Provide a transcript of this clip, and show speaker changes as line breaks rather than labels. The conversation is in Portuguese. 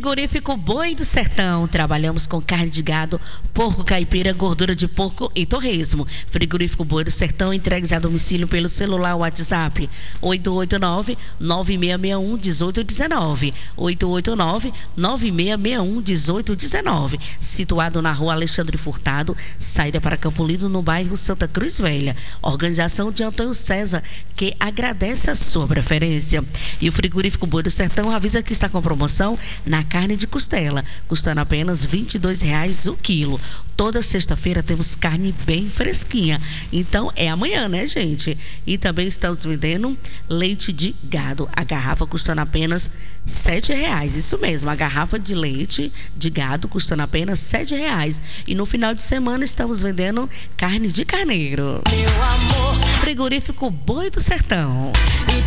Frigorífico Boi do Sertão. Trabalhamos com carne de gado, porco caipira, gordura de porco e torresmo. Frigorífico Boi do Sertão, entregues a domicílio pelo celular WhatsApp 889-9661-1819. 889-9661-1819. Situado na rua Alexandre Furtado, saída para Campo Lindo, no bairro Santa Cruz Velha. Organização de Antônio César, que agradece a sua preferência. E o Frigorífico Boi do Sertão avisa que está com promoção na carne de costela, custando apenas R$ 22,00 o quilo. Toda sexta-feira temos carne bem fresquinha. Então é amanhã, né, gente? E também estamos vendendo leite de gado. A garrafa custando apenas R$ 7,00. Isso mesmo, a garrafa de leite de gado custando apenas R$ 7,00. E no final de semana estamos vendendo carne de carneiro. Meu amor. Frigorífico Boi do Sertão.